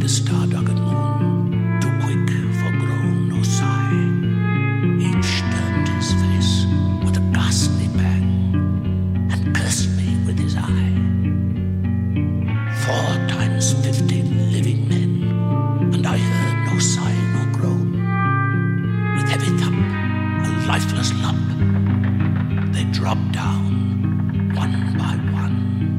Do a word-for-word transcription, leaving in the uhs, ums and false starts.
the star-duggered moon, too quick for groan or sigh. Each turned his face with a ghastly bang and cursed me with his eye. Four times fifty living men, and I heard no sigh nor groan. With heavy thump, a lifeless lump